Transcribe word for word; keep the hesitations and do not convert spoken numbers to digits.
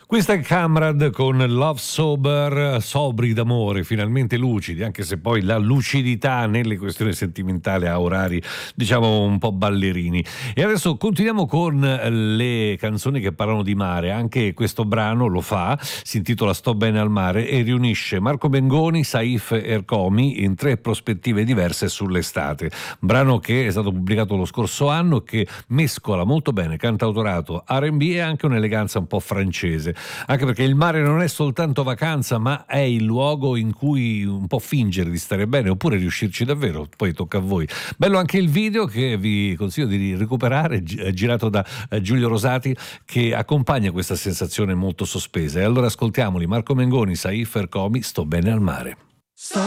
Questa è Kamrad con Love Sober, sobri d'amore, finalmente lucidi, anche se poi la lucidità nelle questioni sentimentali ha orari, diciamo, un po' ballerini. E adesso continuiamo con le canzoni che parlano di mare. Anche questo brano lo fa, si intitola Sto bene al mare e riunisce Marco Mengoni, Saif Ercomi in tre prospettive diverse sull'estate. Brano che è stato pubblicato lo scorso anno, che mescola molto bene cantautorato, R and B e anche un'eleganza un po' francese. Anche perché il mare non è soltanto vacanza, ma è il luogo in cui un po' fingere di stare bene oppure riuscirci davvero, poi tocca a voi. Bello anche il video che vi consiglio di recuperare, girato da Giulio Rosati, che accompagna questa sensazione molto sospesa. E allora ascoltiamoli: Marco Mengoni, Saif Ercomi, Sto bene al mare. Sto